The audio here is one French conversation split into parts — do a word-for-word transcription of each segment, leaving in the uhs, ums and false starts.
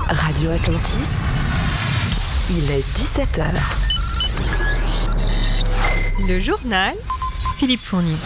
Radio Atlantis, il est dix-sept heures. Le journal, Philippe Fournier.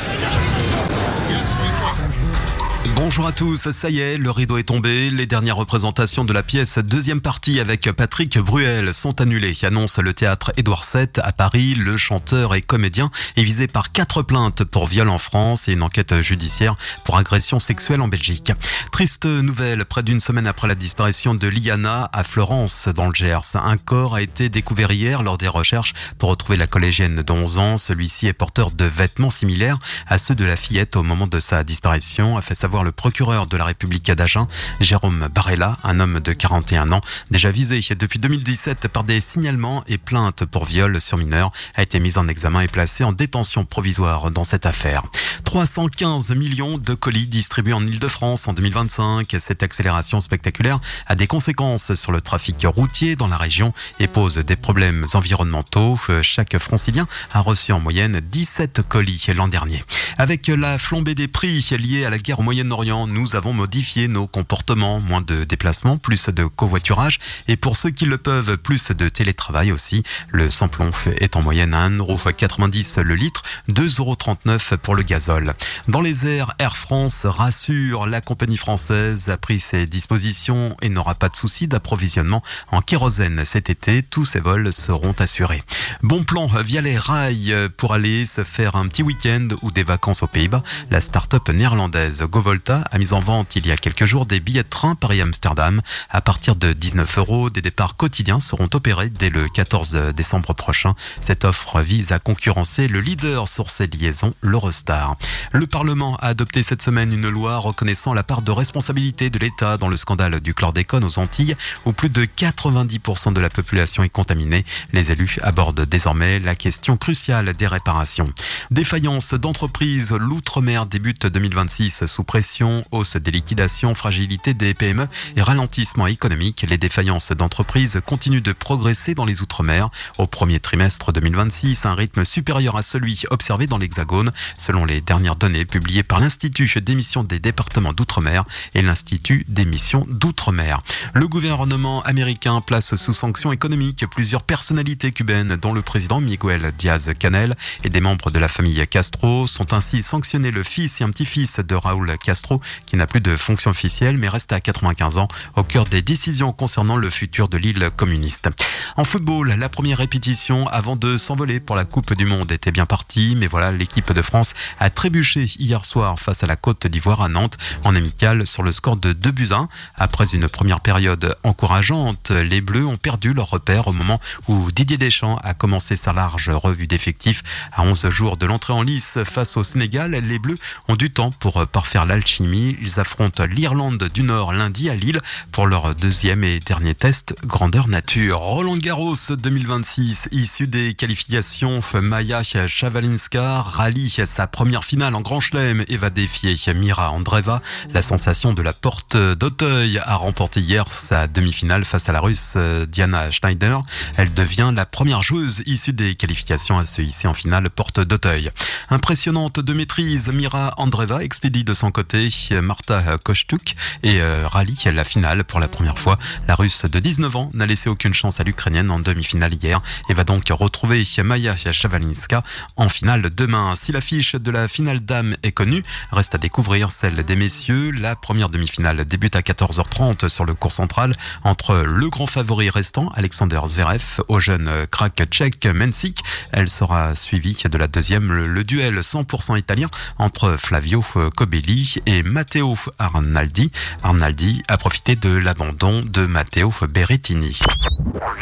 Bonjour à tous, ça y est, le rideau est tombé. Les dernières représentations de la pièce deuxième partie avec Patrick Bruel sont annulées, annonce le théâtre Édouard sept à Paris. Le chanteur et comédien est visé par quatre plaintes pour viol en France et une enquête judiciaire pour agression sexuelle en Belgique. Triste nouvelle, près d'une semaine après la disparition de Liana à Florence dans le Gers. Un corps a été découvert hier lors des recherches pour retrouver la collégienne d'onze ans. Celui-ci est porteur de vêtements similaires à ceux de la fillette au moment de sa disparition, a fait savoir le procureur de la République d'Agen, Jérôme Barella, un homme de quarante et un ans, déjà visé depuis deux mille dix-sept par des signalements et plaintes pour viol sur mineur, a été mis en examen et placé en détention provisoire dans cette affaire. trois cent quinze millions de colis distribués en Île-de-France en deux mille vingt-cinq. Cette accélération spectaculaire a des conséquences sur le trafic routier dans la région et pose des problèmes environnementaux. Chaque francilien a reçu en moyenne dix-sept colis l'an dernier. Avec la flambée des prix liée à la guerre au Moyen-Orient, nous avons modifié nos comportements. Moins de déplacements, plus de covoiturage et pour ceux qui le peuvent, plus de télétravail aussi. Le samplon est en moyenne à un euro quatre-vingt-dix le litre, deux euros trente-neuf pour le gazole. Dans les airs, Air France rassure, la compagnie française a pris ses dispositions et n'aura pas de souci d'approvisionnement en kérosène cet été. Tous ses vols seront assurés. Bon plan via les rails pour aller se faire un petit week-end ou des vacances aux Pays-Bas. La start-up néerlandaise GoVolta a mis en vente il y a quelques jours des billets de train Paris-Amsterdam. À partir de dix-neuf euros, des départs quotidiens seront opérés dès le quatorze décembre prochain. Cette offre vise à concurrencer le leader sur ces liaisons, l'Eurostar. Le Parlement a adopté cette semaine une loi reconnaissant la part de responsabilité de l'État dans le scandale du chlordécone aux Antilles, où plus de quatre-vingt-dix pour cent de la population est contaminée. Les élus abordent désormais la question cruciale des réparations. Défaillance d'entreprises, l'outre-mer débute deux mille vingt-six sous pression, hausse des liquidations, fragilité des P M E et ralentissement économique. Les défaillances d'entreprises continuent de progresser dans les outre-mer. Au premier trimestre deux mille vingt-six, un rythme supérieur à celui observé dans l'Hexagone, selon les dernières données publiées par l'Institut d'émission des départements d'outre-mer et l'Institut d'émission d'outre-mer. Le gouvernement américain place sous sanctions économiques plusieurs personnalités cubaines, dont le président Miguel Díaz-Canel et des membres de la famille Castro. Sont ainsi sanctionnés le fils et un petit-fils de Raúl Castro, qui n'a plus de fonction officielle mais reste à quatre-vingt-quinze ans au cœur des décisions concernant le futur de l'île communiste. En football, la première répétition avant de s'envoler pour la Coupe du Monde était bien partie, mais voilà, l'équipe de France a trébuché hier soir face à la Côte d'Ivoire à Nantes en amical sur le score de deux buts à un. Après une première période encourageante, les Bleus ont perdu leur repère au moment où Didier Deschamps a commencé sa large revue d'effectifs. À onze jours de l'entrée en lice face au Sénégal, les Bleus ont du temps pour parfaire l'alchimie. Ils affrontent l'Irlande du Nord lundi à Lille pour leur deuxième et dernier test grandeur nature. Roland Garros deux mille vingt-six, issu des qualifications, Maya Shavalinska rallie sa première finale en Grand Chelem et va défier Mira Andreeva. La sensation de la porte d'Auteuil a remporté hier sa demi-finale face à la Russe Diana Schneider. Elle devient la première joueuse issue des qualifications à se hisser en finale porte d'Auteuil. Impressionnante de maîtrise, Mira Andreeva expédie de son côté Marta Kostyuk et euh, rallie la finale pour la première fois. La Russe de dix-neuf ans n'a laissé aucune chance à l'Ukrainienne en demi-finale hier et va donc retrouver Maya Shavalinska en finale demain. Si l'affiche de la finale dame est connue, reste à découvrir celle des messieurs. La première demi-finale débute à quatorze heures trente sur le court central entre le grand favori restant, Alexander Zverev, au jeune crack tchèque Mensik. Elle sera suivie de la deuxième, le, le duel cent pour cent italien entre Flavio Cobelli et Matteo Arnaldi. Arnaldi a profité de l'abandon de Matteo Berrettini.